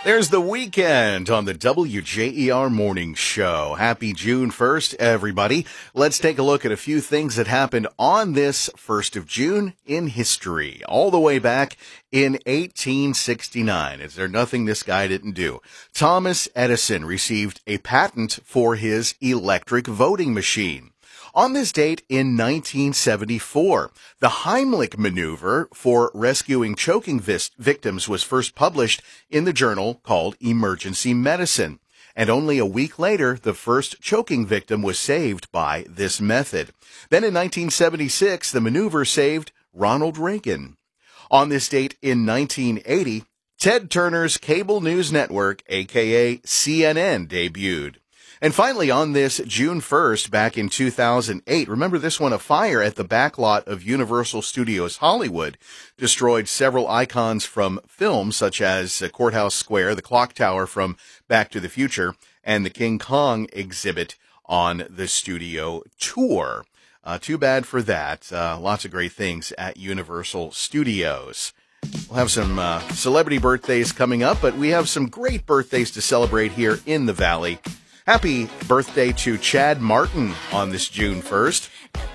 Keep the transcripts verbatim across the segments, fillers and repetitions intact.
There's the weekend on the W J E R Morning Show. Happy June first, everybody. Let's take a look at a few things that happened on this first of June in history, all the way back in eighteen sixty-nine. Is there nothing this guy didn't do? Thomas Edison received a patent for his electric voting machine. On this date in nineteen seventy-four, the Heimlich maneuver for rescuing choking vis- victims was first published in the journal called Emergency Medicine. And only a week later, the first choking victim was saved by this method. Then in nineteen seventy-six, the maneuver saved Ronald Reagan. On this date in nineteen eighty, Ted Turner's cable news network, aka C N N, debuted. And finally, on this June first, back in two thousand eight, remember this one, a fire at the backlot of Universal Studios Hollywood destroyed several icons from films such as Courthouse Square, the clock tower from Back to the Future, and the King Kong exhibit on the studio tour. Uh, too bad for that. Uh, lots of great things at Universal Studios. We'll have some uh, celebrity birthdays coming up, but we have some great birthdays to celebrate here in the Valley. Happy birthday to Chad Martin on this June first.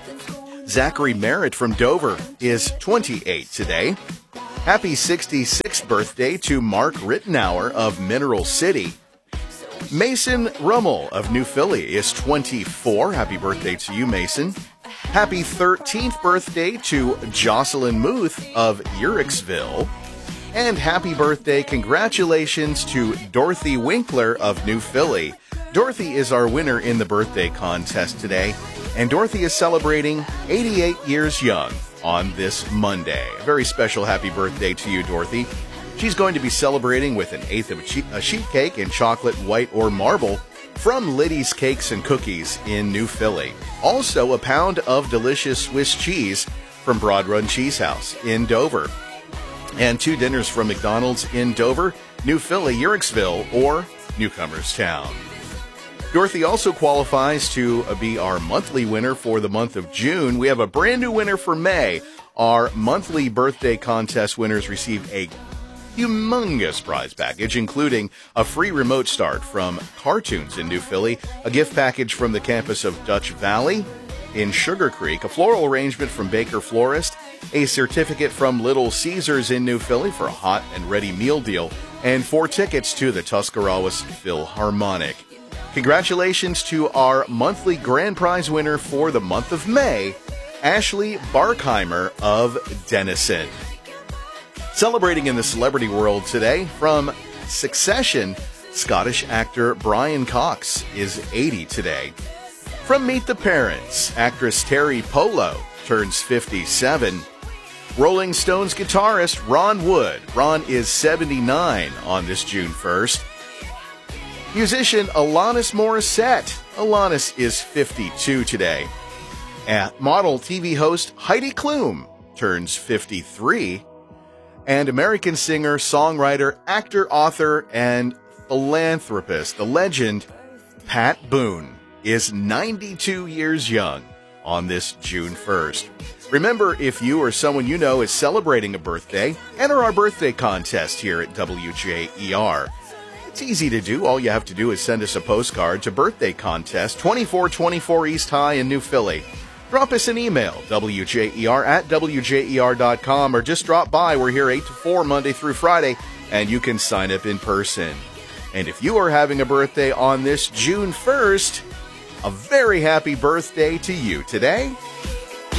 Zachary Merritt from Dover is twenty-eight today. Happy sixty-sixth birthday to Mark Rittenauer of Mineral City. Mason Rummel of New Philly is twenty-four. Happy birthday to you, Mason. Happy thirteenth birthday to Jocelyn Muth of Uricksville. And happy birthday, congratulations to Dorothy Winkler of New Philly. Dorothy is our winner in the birthday contest today, and Dorothy is celebrating eighty-eight years young on this Monday. A very special happy birthday to you, Dorothy. She's going to be celebrating with an eighth of a, che- a sheet cake in chocolate, white, or marble from Liddy's Cakes and Cookies in New Philly. Also, a pound of delicious Swiss cheese from Broad Run Cheese House in Dover. And two dinners from McDonald's in Dover, New Philly, Uricksville, or Newcomers Town. Dorothy also qualifies to be our monthly winner for the month of June. We have a brand new winner for May. Our monthly birthday contest winners receive a humongous prize package, including a free remote start from Cartoons in New Philly, a gift package from the campus of Dutch Valley in Sugar Creek, a floral arrangement from Baker Florist, a certificate from Little Caesars in New Philly for a hot and ready meal deal, and four tickets to the Tuscarawas Philharmonic. Congratulations to our monthly grand prize winner for the month of May, Ashley Barkheimer of Denison. Celebrating in the celebrity world today, from Succession, Scottish actor Brian Cox is eighty today. From Meet the Parents, actress Terry Polo turns fifty-seven. Rolling Stones guitarist Ron Wood. Ron is seventy-nine on this June first. Musician Alanis Morissette. Alanis is fifty-two today. And model T V host Heidi Klum turns fifty-three. And American singer, songwriter, actor, author, and philanthropist, the legend Pat Boone, is ninety-two years young on this June first. Remember, if you or someone you know is celebrating a birthday, enter our birthday contest here at W J E R. It's easy to do. All you have to do is send us a postcard to Birthday Contest, twenty-four twenty-four East High in New Philly. Drop us an email, W J E R at W J E R dot com, or just drop by. We're here eight to four Monday through Friday, and you can sign up in person. And if you are having a birthday on this June first, a very happy birthday to you today.